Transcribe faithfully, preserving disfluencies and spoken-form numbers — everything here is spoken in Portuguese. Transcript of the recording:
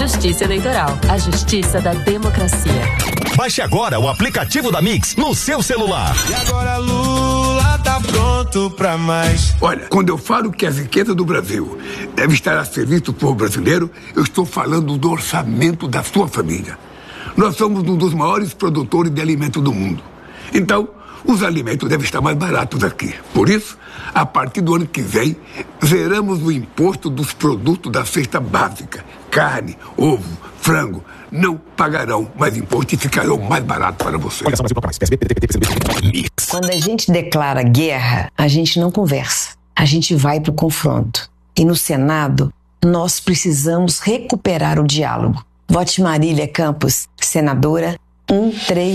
Justiça Eleitoral, a justiça da democracia. Baixe agora o aplicativo da Mix no seu celular. E agora Lula tá pronto pra mais. Olha, quando eu falo que a riqueza do Brasil deve estar a serviço do povo brasileiro, eu estou falando do orçamento da sua família. Nós somos um dos maiores produtores de alimento do mundo. Então, os alimentos devem estar mais baratos aqui. Por isso, a partir do ano que vem, zeramos o imposto dos produtos da cesta básica. Carne, ovo, frango, não pagarão mais imposto e ficarão mais baratos para você. Quando a gente declara guerra, a gente não conversa. A gente vai para o confronto. E no Senado, nós precisamos recuperar o diálogo. Vote Marília Campos, senadora um três.